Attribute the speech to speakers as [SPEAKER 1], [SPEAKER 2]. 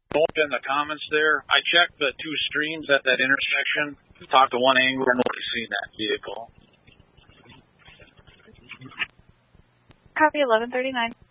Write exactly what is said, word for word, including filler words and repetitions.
[SPEAKER 1] both in the comments there. I checked the two streams at that intersection. Talked to one angler, nobody's seen that vehicle.
[SPEAKER 2] Copy eleven thirty-nine.